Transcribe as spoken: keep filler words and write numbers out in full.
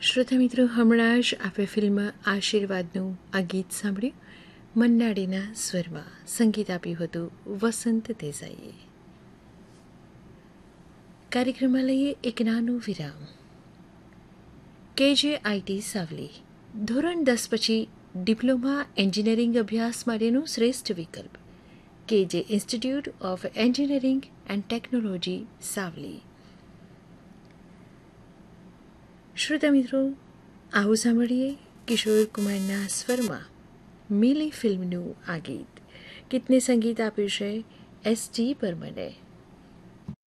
શ્રોતા મિત્રો, હમણાં જ આપણે ફિલ્મ આશીર્વાદનું આ ગીત સાંભળ્યું. મન્નાડીના સ્વરમાં સંગીત આપ્યું હતું વસંત દેસાઈએ. કાર્યક્રમમાં લઈએ એક નાનું વિરામ. કેજે આઈટી સાવલી ધોરણ દસ પછી ડિપ્લોમા એન્જિનિયરિંગ અભ્યાસ માટેનું શ્રેષ્ઠ વિકલ્પ. કેજે institute of engineering and technology Savli. શ્રોતા મિત્રો, આવું સાંભળીએ કિશોર કુમારના સ્વરમાં મિલી ફિલ્મનું આ ગીત. ગીતને સંગીત આપ્યું છે એસ ટી બર્મને.